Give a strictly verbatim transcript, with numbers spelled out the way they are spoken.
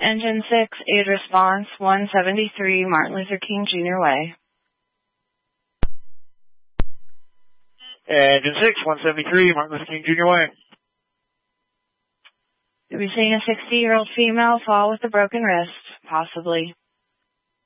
Engine six, aid response, one seventy-three Martin Luther King Junior Way. Engine six, one seventy-three Martin Luther King Junior Way. You'll be seeing a sixty-year-old female fall with a broken wrist, possibly.